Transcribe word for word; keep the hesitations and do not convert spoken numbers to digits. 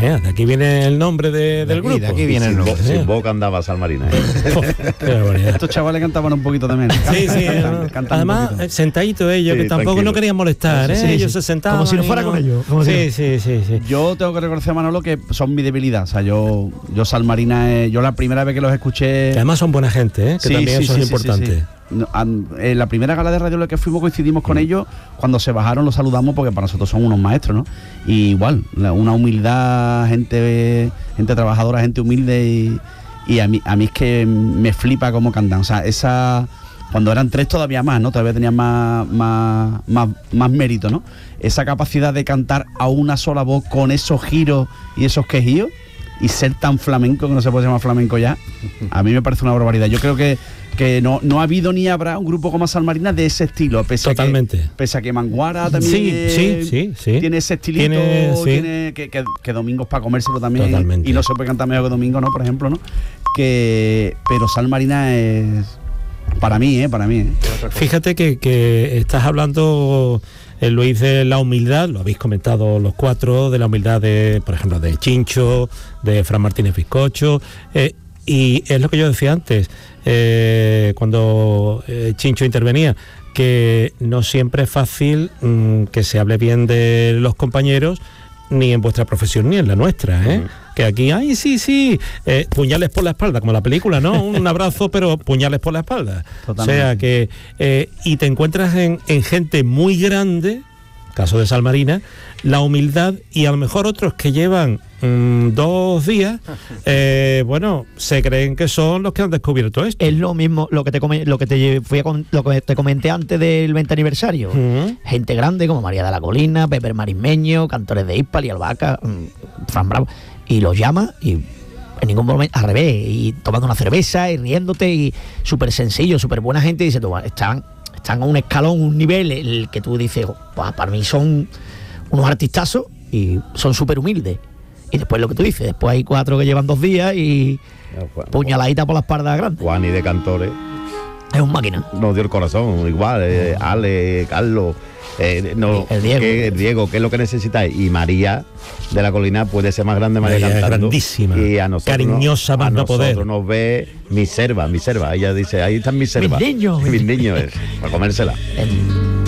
Eh, de aquí viene el nombre de, del aquí, grupo. De aquí viene el nombre. Sin boca andaba Salmarina. ¿eh? Qué barbaridad. Estos chavales cantaban un poquito también. Sí, sí. Cantan, cantan Además, sentaditos ellos, Sí, que tampoco tranquilo. no querían molestar, ¿eh? Sí, sí, ellos sí. se sentaban. Como si no y fuera con ellos, como sí, si sí, sí, sí. Yo tengo que reconocer a Manolo que son mi debilidad. O sea, yo, yo Salmarina, eh, yo la primera vez que los escuché. Que además son buena gente, ¿eh? Que Sí, también sí, eso sí, es sí, importante. sí, sí. No, an- en la primera gala de radio en la que fuimos coincidimos con ellos. Cuando se bajaron los saludamos porque para nosotros son unos maestros, ¿no? Y igual, la- una humildad, gente gente trabajadora, gente humilde y, y a mí a mí es que me flipa cómo cantan. O sea, esa cuando eran tres todavía más, ¿no? Todavía tenían más más más, más mérito, ¿no? Esa capacidad de cantar a una sola voz con esos giros y esos quejíos y ser tan flamenco, que no se puede llamar flamenco ya, a mí me parece una barbaridad. Yo creo que que no, no ha habido ni habrá un grupo como Salmarina de ese estilo, pese Totalmente. a que, pese a que Manguara también Sí, eh, sí, sí, sí. tiene ese estilito, Tiene, sí. tiene que, que, que Domingos para comérselo también. Totalmente. Y no se puede cantar mejor que Domingo, ¿no? Por ejemplo, ¿no? Que, pero Salmarina es para mí, ¿eh? Para mí, ¿eh? Fíjate que, que estás hablando, eh, Luis, de la humildad, lo habéis comentado los cuatro, de la humildad de, por ejemplo, de Chincho, de Fran Martínez Bizcocho, eh, y es lo que yo decía antes, eh, cuando eh, Chincho intervenía, que no siempre es fácil mmm, que se hable bien de los compañeros, ni en vuestra profesión ni en la nuestra, ¿eh? Uh-huh. Que aquí, ay, sí, sí, eh, puñales por la espalda, como la película, ¿no? Un abrazo, pero puñales por la espalda. Totalmente. O sea que, eh, y te encuentras en, en gente muy grande, caso de Salmarina, la humildad, y a lo mejor otros que llevan mmm, dos días, eh, bueno, se creen que son los que han descubierto esto. Es lo mismo lo que te come, lo que te fui a con, lo que te comenté antes del veinte aniversario. Uh-huh. Gente grande como María de la Colina, Pepe Marismeño, cantores de Hispal y Albahaca, mmm, Fran Bravo, y los llama y en ningún momento, al revés, y tomando una cerveza y riéndote, y súper sencillo, súper buena gente, y dice tú, están están a un escalón, un nivel, el que tú dices, para mí son unos artistazos y son súper humildes. Y después lo que tú dices, después hay cuatro que llevan dos días y puñaladita por la espalda grande. Juan y de Cantores. Es un máquina. Nos dio el corazón, igual, eh, Ale, Carlos, eh, no, el Diego. ¿qué, Diego, ¿qué es lo que necesitáis? Y María de la Colina puede ser más grande, María, María cantando. Grandísima, y a nosotros, cariñosa, más no poder. Nosotros nos ve mi serva, mi serva. Ella dice, ahí están mis servas. Mis niños. Mis niños, es, para comérsela. El...